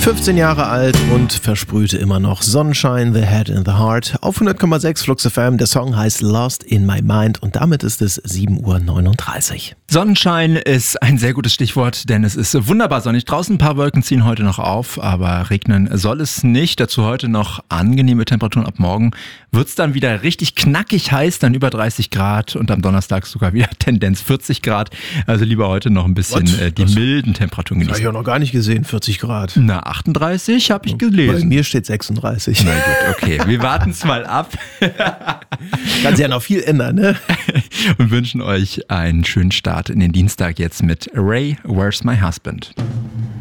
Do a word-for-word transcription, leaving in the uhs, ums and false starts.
fünfzehn Jahre alt und versprühte immer noch Sonnenschein, The Head in the Heart. Auf hundert Komma sechs Flux F M. Der Song heißt Lost in My Mind und damit ist es sieben Uhr neununddreißig. Sonnenschein ist ein sehr gutes Stichwort, denn es ist wunderbar sonnig. Draußen ein paar Wolken ziehen heute noch auf, aber regnen soll es nicht. Dazu heute noch angenehme Temperaturen. Ab morgen wird es dann wieder richtig knackig heiß, dann über dreißig Grad und am Donnerstag sogar wieder Tendenz vierzig Grad. Also lieber heute noch ein bisschen äh, die das milden Temperaturen genießen. Habe ich auch noch gar nicht gesehen, vierzig Grad. Na, achtunddreißig habe ich gelesen. Bei mir steht sechsunddreißig. Na gut, okay. Wir warten es mal ab. Kann sich ja noch viel ändern, ne? Und wünschen euch einen schönen Start in den Dienstag jetzt mit Ray, Where's My Husband?